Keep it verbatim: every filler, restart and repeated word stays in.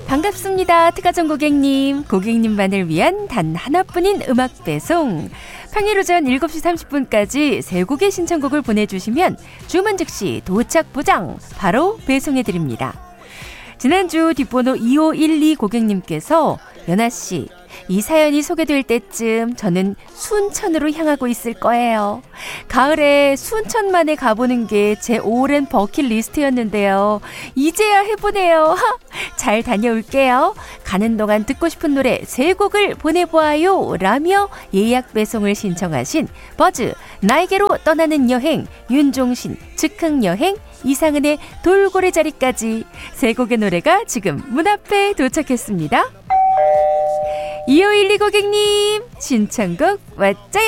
반갑습니다. 특가정 고객님. 고객님만을 위한 단 하나뿐인 음악 배송. 평일 오전 일곱 시 삼십 분까지 세 곡의 신청곡을 보내주시면 주문 즉시 도착 보장 바로 배송해드립니다. 지난주 뒷번호 이오일이 고객님께서 연아씨, 이 사연이 소개될 때쯤 저는 순천으로 향하고 있을 거예요. 가을에 순천만에 가보는 게 제 오랜 버킷리스트였는데요. 이제야 해보네요. 잘 다녀올게요. 가는 동안 듣고 싶은 노래 세 곡을 보내보아요 라며 예약 배송을 신청하신 버즈 나에게로 떠나는 여행, 윤종신 즉흥여행, 이상은의 돌고래 자리까지 세 곡의 노래가 지금 문 앞에 도착했습니다. 이오일이 고객님 신청곡 왔자요.